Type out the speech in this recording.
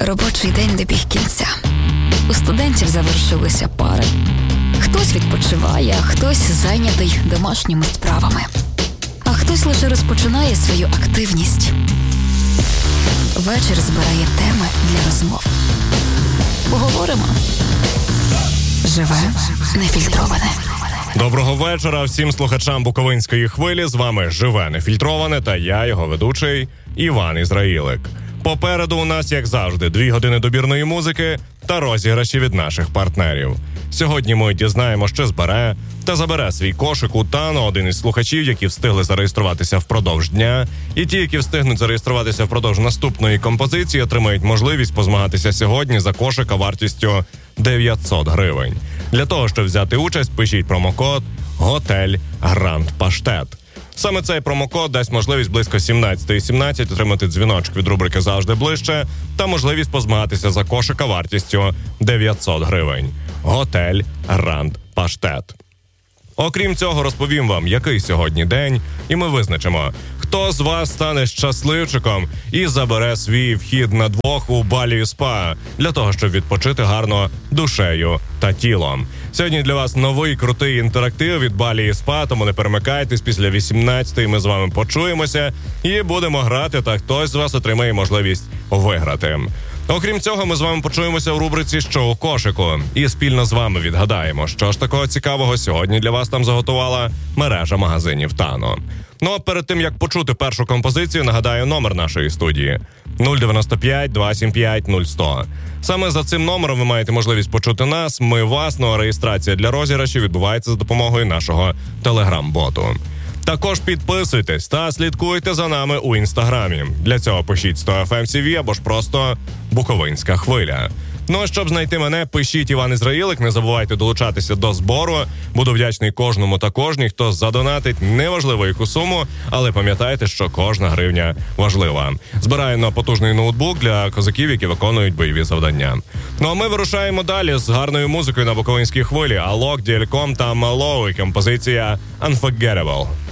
Робочий день добіг кінця. У студентів завершилися пари. Хтось відпочиває, а хтось зайнятий домашніми справами. А хтось лише розпочинає свою активність. Вечір збирає теми для розмов. Поговоримо. Живе нефільтроване. Доброго вечора всім слухачам Буковинської хвилі. З вами Живе нефільтроване та я, його ведучий Іван Ізраїлик. Попереду у нас, як завжди, 2 години добірної музики та розіграші від наших партнерів. Сьогодні ми дізнаємо, що збере та забере свій кошик у Тано один із слухачів, які встигли зареєструватися впродовж дня. І ті, які встигнуть зареєструватися впродовж наступної композиції, отримають можливість позмагатися сьогодні за кошика вартістю 900 гривень. Для того, щоб взяти участь, пишіть промокод «Готель Гранд Паштет». Саме цей промокод дасть можливість близько 17:17 отримати дзвіночок від рубрики «Завжди ближче» та можливість позмагатися за кошика вартістю 900 гривень. Готель Гранд Паштет. Окрім цього, розповім вам, який сьогодні день, і ми визначимо, хто з вас стане щасливчиком і забере свій вхід на 2 у Балію Спа для того, щоб відпочити гарно душею та тілом. Сьогодні для вас новий крутий інтерактив від Балії Спа, тому не перемикайтесь, після 18-ї ми з вами почуємося і будемо грати, та хтось з вас отримає можливість виграти. Окрім цього, ми з вами почуємося у рубриці «Що у кошику» і спільно з вами відгадаємо, що ж такого цікавого сьогодні для вас там заготувала мережа магазинів Тано. Ну а перед тим, як почути першу композицію, нагадаю номер нашої студії – 095 275 0100. Саме за цим номером ви маєте можливість почути нас, ми вас, ну а реєстрація для розіграшів відбувається за допомогою нашого телеграм-боту. Також підписуйтесь та слідкуйте за нами у Інстаграмі. Для цього пишіть 100FMCV або ж просто Буковинська хвиля. Ну а щоб знайти мене, пишіть Іван Ізраїлик, не забувайте долучатися до збору. Буду вдячний кожному та кожній, хто задонатить неважливо яку суму, але пам'ятайте, що кожна гривня важлива. Збираю на потужний ноутбук для козаків, які виконують бойові завдання. Ну а ми вирушаємо далі з гарною музикою на Буковинській хвилі. Алок, Діальком та Малоу і композиція Unforgettable.